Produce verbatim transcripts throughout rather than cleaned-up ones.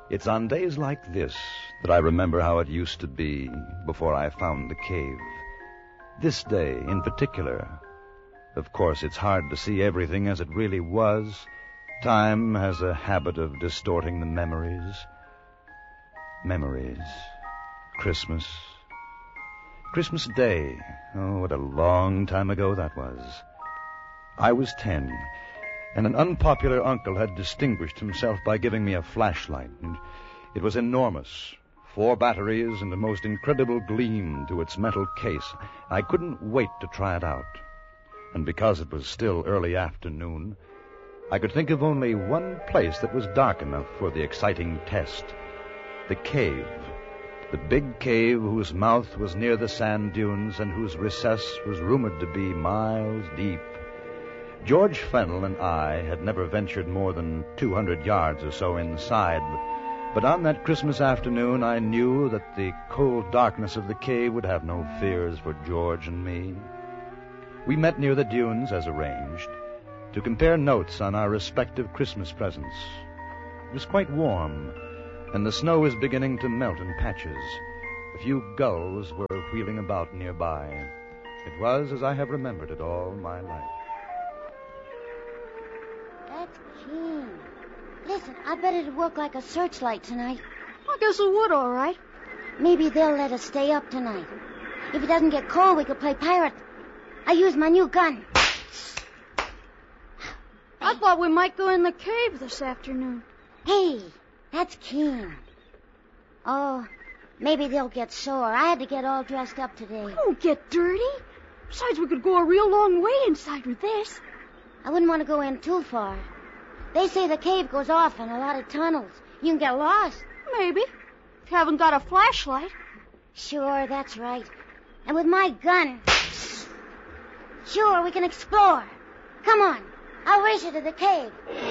It's on days like this that I remember how it used to be before I found the cave. This day in particular. Of course, it's hard to see everything as it really was. Time has a habit of distorting the memories. Memories. Christmas. Christmas Day. Oh, what a long time ago that was. I was ten, and an unpopular uncle had distinguished himself by giving me a flashlight, and it was enormous. Four batteries and a most incredible gleam to its metal case. I couldn't wait to try it out. And because it was still early afternoon, I could think of only one place that was dark enough for the exciting test. The cave. The big cave whose mouth was near the sand dunes and whose recess was rumored to be miles deep. George Fennell and I had never ventured more than two hundred yards or so inside, but, but on that Christmas afternoon I knew that the cold darkness of the cave would have no fears for George and me. We met near the dunes, as arranged, to compare notes on our respective Christmas presents. It was quite warm, and the snow was beginning to melt in patches. A few gulls were wheeling about nearby. It was as I have remembered it all my life. That's keen. Listen, I bet it'd work like a searchlight tonight. I guess it would, all right. Maybe they'll let us stay up tonight. If it doesn't get cold, we could play pirate. I used my new gun. I thought we might go in the cave this afternoon. Hey, that's keen. Oh, maybe they'll get sore. I had to get all dressed up today. Don't get dirty. Besides, we could go a real long way inside with this. I wouldn't want to go in too far. They say the cave goes off in a lot of tunnels. You can get lost. Maybe. If you haven't got a flashlight. Sure, that's right. And with my gun... Sure, we can explore. Come on. I'll race you to the cave.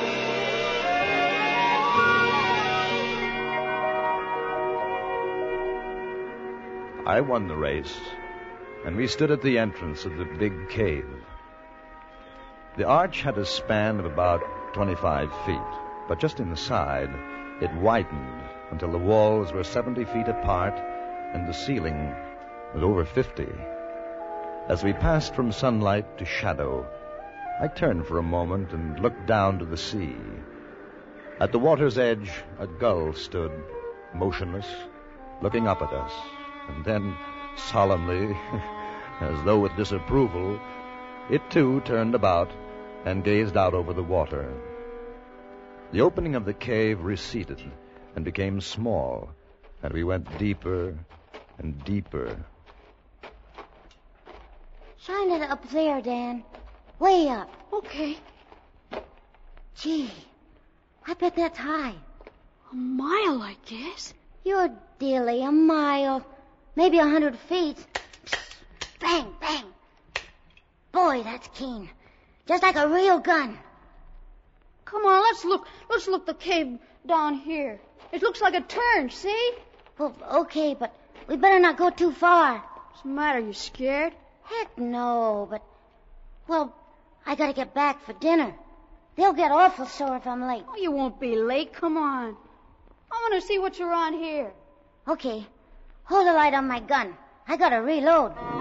I won the race, and we stood at the entrance of the big cave. The arch had a span of about twenty-five feet, but just inside, it widened until the walls were seventy feet apart and the ceiling was over fifty. As we passed from sunlight to shadow, I turned for a moment and looked down to the sea. At the water's edge, a gull stood, motionless, looking up at us, and then, solemnly, as though with disapproval, it too turned about and gazed out over the water. The opening of the cave receded and became small, and we went deeper and deeper. Shine it up there, Dan. Way up. Okay. Gee, I bet that's high. A mile, I guess. You're dilly, a mile. Maybe a hundred feet. Bang, bang. Boy, that's keen. Just like a real gun. Come on, let's look. Let's look the cave down here. It looks like a turn, see? Well, okay, but we better not go too far. What's the matter? You scared? Heck no, but... Well, I gotta get back for dinner. They'll get awful sore if I'm late. Oh, you won't be late. Come on. I want to see what's around here. Okay. Hold the light on my gun. I gotta reload.